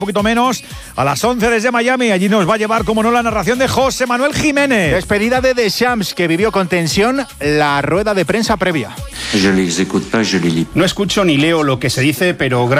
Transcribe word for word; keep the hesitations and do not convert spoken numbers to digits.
Un poquito menos, a las once desde Miami. Allí nos va a llevar, como no, la narración de José Manuel Jiménez. Despedida de Deschamps, que vivió con tensión la rueda de prensa previa. No escucho ni leo lo que se dice, pero